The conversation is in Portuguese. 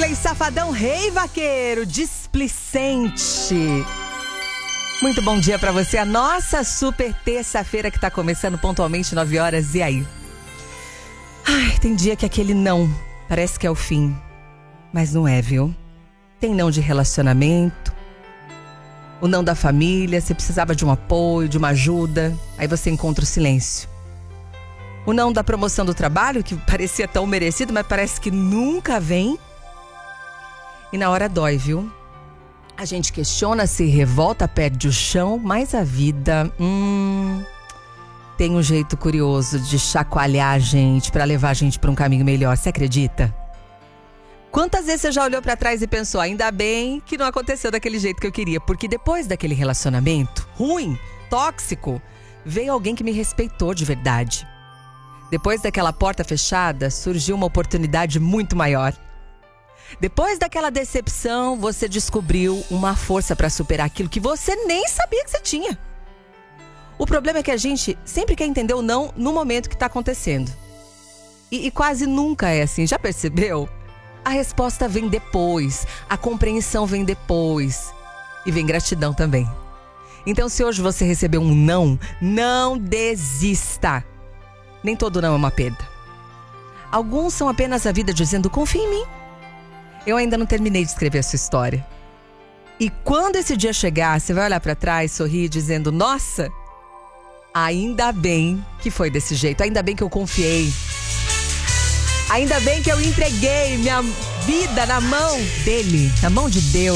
DJ Safadão, Rei Vaqueiro, displicente. Muito bom dia pra você, a nossa super terça-feira que tá começando pontualmente 9 horas, e aí? Ai, tem dia que aquele não parece que é o fim, mas não é, viu? Tem não de relacionamento, o não da família, você precisava de um apoio, de uma ajuda, aí você encontra o silêncio. O não da promoção do trabalho, que parecia tão merecido, mas parece que nunca vem. E na hora dói, viu? A gente questiona, se revolta, perde o chão, mas a vida tem um jeito curioso de chacoalhar a gente pra levar a gente pra um caminho melhor. Você acredita? Quantas vezes você já olhou pra trás e pensou, ainda bem que não aconteceu daquele jeito que eu queria, porque depois daquele relacionamento ruim, tóxico, veio alguém que me respeitou de verdade. Depois daquela porta fechada, surgiu uma oportunidade muito maior. Depois daquela decepção, você descobriu uma força para superar aquilo que você nem sabia que você tinha. O problema é que a gente sempre quer entender o não no momento que está acontecendo. E quase nunca é assim, já percebeu? A resposta vem depois, a compreensão vem depois. E vem gratidão também. Então, se hoje você recebeu um não, não desista. Nem todo não é uma perda. Alguns são apenas a vida dizendo, confia em mim. Eu ainda não terminei de escrever a sua história. E quando esse dia chegar, você vai olhar pra trás, sorrir, dizendo, nossa, ainda bem que foi desse jeito. Ainda bem que eu confiei. Ainda bem que eu entreguei minha vida na mão dele, na mão de Deus.